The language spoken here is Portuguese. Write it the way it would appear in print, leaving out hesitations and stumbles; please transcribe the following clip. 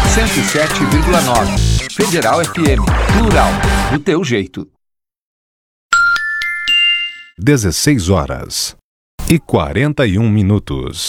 107,9. Federal FM. Plural. Do teu jeito. 16h41.